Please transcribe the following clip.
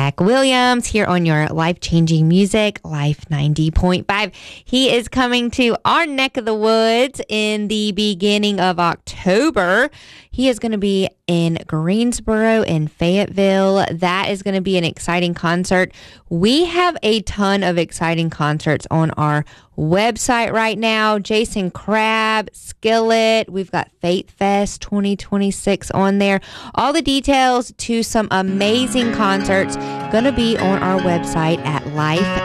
Zach Williams here on your life-changing music, Life 90.5. He is coming to our neck of the woods in the beginning of October. He is going to be in Greensboro and Fayetteville. That is going to be an exciting concert. We have a ton of exciting concerts on our website right now. Jason Crabb, Skillet, we've got Faith Fest 2026 on there. All the details to some amazing concerts going to be on our website at Life